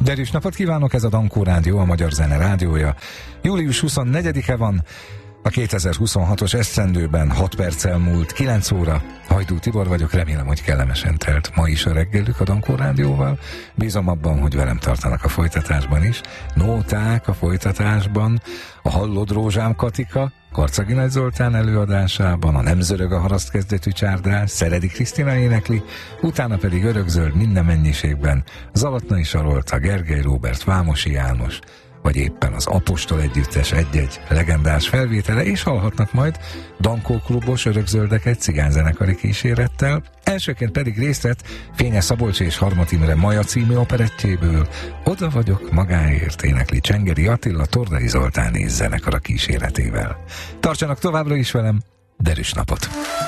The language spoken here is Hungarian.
Derűs napot kívánok, ez a Dankó Rádió, a Magyar Zene rádiója. Július 24-e van, a 2026-os esztendőben 6 perccel múlt 9 óra. Hajdú Tibor vagyok, remélem, hogy kellemesen telt ma is a reggelük a Dankó Rádióval. Bízom abban, hogy velem tartanak a folytatásban is. Nóták a folytatásban, a Hallod Rózsám Katika, Karcagi Nagy Zoltán előadásában, a Nem zörög a haraszt kezdetű csárdás, Szeredi Krisztina énekli, utána pedig örökzöld minden mennyiségben Zalatnai Sarolta, Gergely Róbert, Vámosi János, vagy éppen az Apostol együttes egy-egy legendás felvétele, és hallhatnak majd Dankó klubos örökzöldeket cigányzenekari kísérettel. Elsőként pedig részt vett Fényes Szabolcs és Harmat Imre Maja című operettjéből. Oda vagyok magáért énekli Csengeri Attila, Tordai Zoltán és zenekara kíséretével. Tartsanak továbbra is velem, derűs napot!